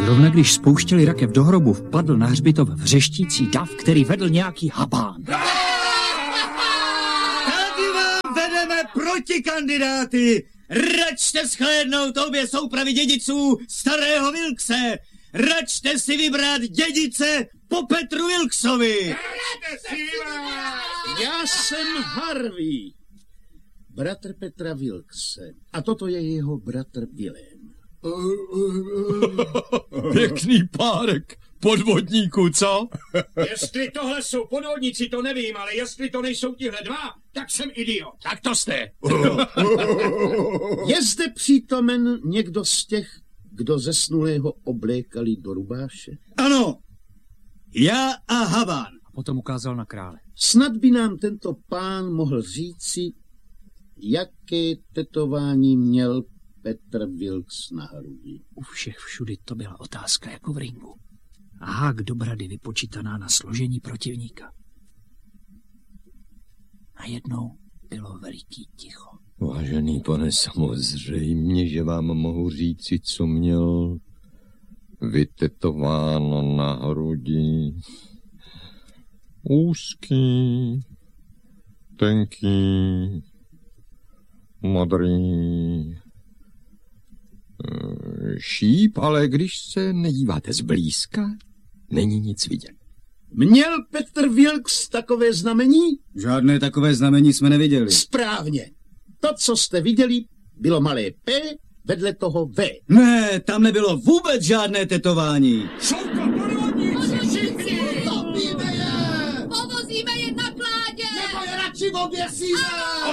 Zrovna když spouštěli rakev do hrobu, vpadl na hřbitov vřeštící dav, který vedl nějaký habán. Tady vám vedeme protikandidáty. Račte shlédnout obě soupravy dědiců starého Wilkse. Račte si vybrat dědice po Petru Wilksovi. Já jsem Harvey, bratr Petra Wilkse. A toto je jeho bratr Willem. Pěkný párek podvodníků, co? Jestli tohle jsou podvodníci, to nevím, ale jestli to nejsou tihle dva, tak jsem idiot. Tak to jste. Je zde přítomen někdo z těch, kdo zesnulého oblékali do rubáše? Ano, já a habán. A potom ukázal na krále. Snad by nám tento pán mohl říci, jaké tetování měl Petr Wilks na hrudi. U všech všudy to byla otázka jako v ringu. Aha, kdo brady vypočítaná na složení protivníka. Najednou bylo veliký ticho. Vážený pane, samozřejmě, že vám mohu říci, co měl vytetováno na hrudi. Úzký, tenký, modrý šíp, ale když se nedíváte zblízka, není nic vidět. Měl Petr Wilks takové znamení? Žádné takové znamení jsme neviděli. Správně. To, co jste viděli, bylo malé P, vedle toho V. Ne, tam nebylo vůbec žádné tetování. Jsou to podvodníci všichni! Utopíme je! Povozíme je na kládě! Nebo je radši oběsíme!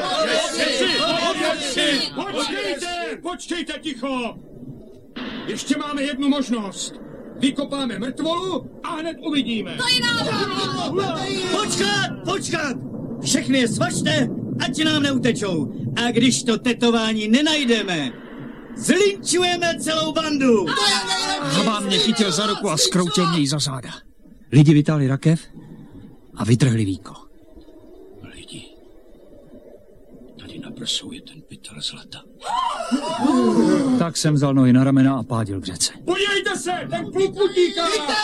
Počkejte, ticho! Ještě máme jednu možnost. Vykopáme mrtvolu a hned uvidíme. To je náhoda! Počkat! Všechny je svažte, ať nám neutečou. A když to tetování nenajdeme, zlinčujeme celou bandu. Habán mě chytil za ruku a skroutil mě jí za záda. Lidi vytáhli rakev a vytrhli víko. Lidi, tady na prsou je ten pytel zlata. Tak jsem vzal nohy na ramena a pádil k řece. Podívejte se, ten kluk utíká!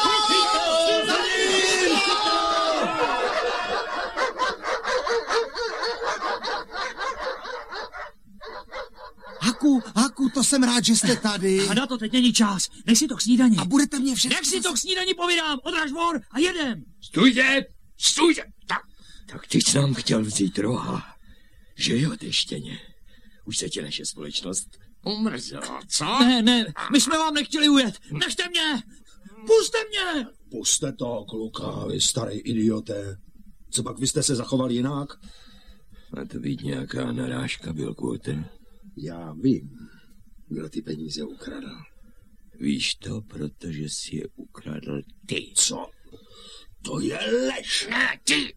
Haku, to jsem rád, že jste tady. A na to teď není čas. Nech si to k snídani. A budete mě všechno... Nech si to k snídani povídám. Odraž vor a jedem. Stůjte! Tak ty jsi nám chtěl vzít roha. Že jo, ty štěně? Už se ti naše společnost umrzela, co? Ne, my jsme vám nechtěli ujet. Nechte mě! Puste mě! Puste to, kluka, vy starý idioté. Co pak vy jste se zachoval jinak? A to být nějaká narážka, Billquote. Já vím, kdo ty peníze ukradl. Víš to, protože jsi je ukradl ty. Co? To je lež. Ne, ty!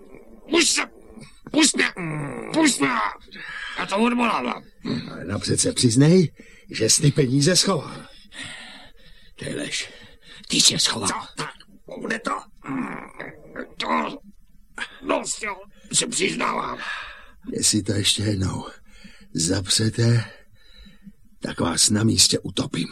Pust mě! Já to odvolávám. Ale napřed se přiznej, že jsi ty peníze schoval. To je lež. Ty jsi je schoval. Co? Tak, bude to? No, se přiznávám. Jestli to ještě jednou zapřete, tak vás na místě utopím.